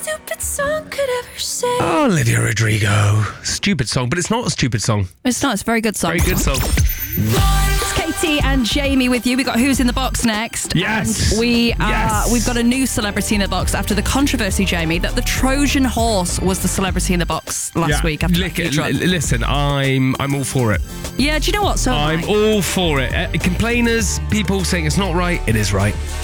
stupid song could ever say. Oh, Olivia Rodrigo. Stupid song, but it's not a stupid song. It's not. It's a very good song. Very good song. It's Katie and Jamie with you. We got Who's in the Box next. Yes. And we've got a new celebrity in the box after the controversy, Jamie, that the Trojan horse was the celebrity in the box last week after Listen, I'm all for it. Yeah, do you know what? So I'm all for it. Complainers, people saying it's not right, it is right.